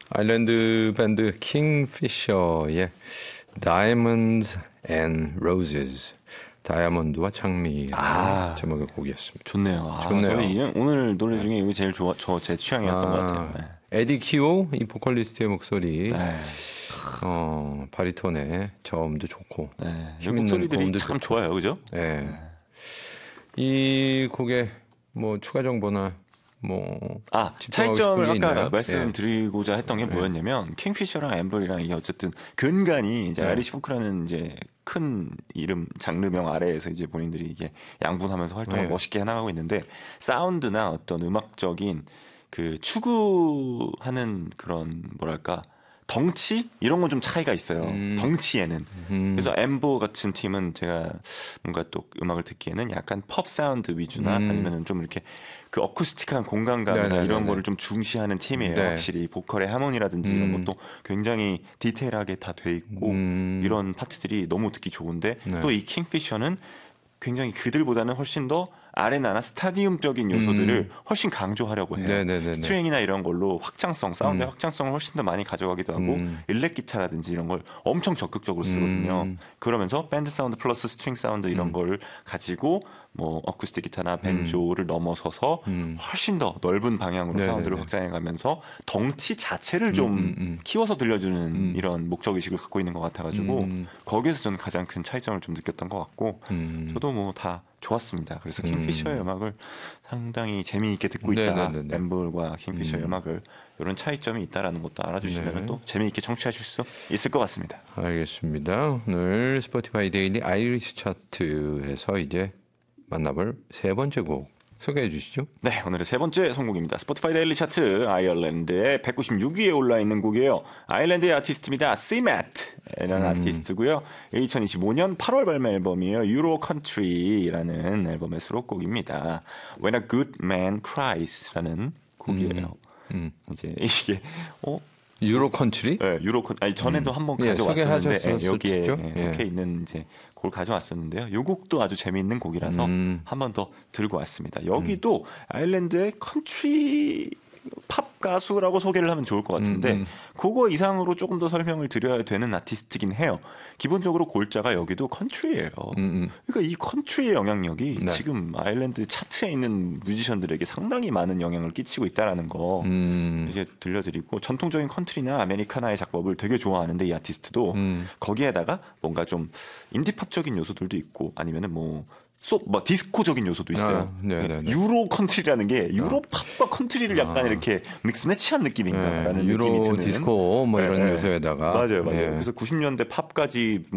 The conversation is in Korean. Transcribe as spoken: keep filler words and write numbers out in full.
아일랜드 밴드 킹피셔의 Diamonds and Roses, 다이아몬드와 장미라는 아, 제목의 곡이었습니다. 좋네요. 아, 좋네요. 저는 이- 오늘 노래 중에 이게 제일 좋아, 저 제 취향이었던 아, 것 같아요. 네. 에디 키오, 이 보컬리스트의 목소리, 네. 어, 바리톤의 저음도 좋고, 네. 이 힘있는 목소리들이 고음도 참 좋고. 좋아요, 그죠? 네. 이 곡에 뭐 추가 정보나 뭐 아, 집중하고 차이점을 싶은 게 아까 있나요? 말씀드리고자 했던 게 뭐였냐면 킹피셔랑 앰블이랑 이게 어쨌든 근간이 이제 네. 아이리시 포크라는 이제 큰 이름 장르명 아래에서 이제 본인들이 이게 양분하면서 활동을 네. 멋있게 해나가고 있는데 사운드나 어떤 음악적인 그 추구하는 그런 뭐랄까 덩치 이런 건 좀 차이가 있어요. 음. 덩치에는. 음. 그래서 엠보 같은 팀은 제가 뭔가 또 음악을 듣기에는 약간 펍 사운드 위주나 음. 아니면은 좀 이렇게 그 어쿠스틱한 공간감이나 네네네네. 이런 거를 좀 중시하는 팀이에요. 네. 확실히 보컬의 하모니라든지 이런 음. 것도 굉장히 디테일하게 다 돼 있고 음. 이런 파트들이 너무 듣기 좋은데 네. 또 이 킹피셔는 굉장히 그들보다는 훨씬 더 아레나나 스타디움적인 요소들을 훨씬 강조하려고 해요. 음. 네네네네. 스트링이나 이런 걸로 확장성, 사운드의 음. 확장성을 훨씬 더 많이 가져가기도 하고 음. 일렉 기타라든지 이런 걸 엄청 적극적으로 쓰거든요. 음. 그러면서 밴드 사운드 플러스 스트링 사운드 이런 음. 걸 가지고 뭐 어쿠스틱 기타나 벤조를 넘어서서 음. 훨씬 더 넓은 방향으로 네네네. 사운드를 확장해가면서 덩치 자체를 좀 음, 음, 음. 키워서 들려주는 음. 이런 목적 의식을 갖고 있는 것 같아가지고 음. 거기에서 저는 가장 큰 차이점을 좀 느꼈던 것 같고 음. 저도 뭐 다 좋았습니다. 그래서 음. 킹피셔의 음악을 상당히 재미있게 듣고 있다. 네네네네. 앰블과 킹피셔의 음. 음악을 이런 차이점이 있다라는 것도 알아주시면 네. 또 재미있게 청취하실 수 있을 것 같습니다. 알겠습니다. 오늘 스포티파이 데일리 아이리시 차트에서 이제 만나볼 세 번째 곡 소개해 주시죠. 네, 오늘의 세 번째 선곡입니다. 스포티파이 데일리 차트 아일랜드의 백구십육 위에 올라 있는 곡이에요. 아일랜드의 아티스트입니다. 씨맷이라는 음. 아티스트고요. 이천이십오 년 팔월 발매 앨범이에요. 유로 컨트리라는 앨범의 수록곡입니다. When a Good Man Cries라는 곡이에요. 음. 이제 이게 어 유로 컨트리? 네, 유로 컨 아니 전에도 한번 예, 가져왔었는데 소개하셨었죠. 예, 여기에 예. 예, 속해 있는 이제 곡을 가져왔었는데요. 이 곡도 아주 재미있는 곡이라서 음. 한 번 더 들고 왔습니다. 여기도 아일랜드의 컨트리 팝 가수라고 소개를 하면 좋을 것 같은데 음, 음. 그거 이상으로 조금 더 설명을 드려야 되는 아티스트긴 해요. 기본적으로 골자가 여기도 컨트리예요. 음, 음. 그러니까 이 컨트리의 영향력이 네. 지금 아일랜드 차트에 있는 뮤지션들에게 상당히 많은 영향을 끼치고 있다라는 거 음. 이제 들려드리고 전통적인 컨트리나 아메리카나의 작법을 되게 좋아하는데 이 아티스트도 음. 거기에다가 뭔가 좀 인디팝적인 요소들도 있고 아니면은 뭐 소, 뭐 디스코적인 요소도 있어요. 아, 네네네. 유로 컨트리라는 게 유로 팝과 컨트리를 약간 아. 이렇게 믹스 매치한 느낌인가라는 예, 유로 느낌이 드는 디스코 뭐 이런 예, 예. 요소에다가 맞아요, 맞아요. 예. 그래서 구십 년대 팝까지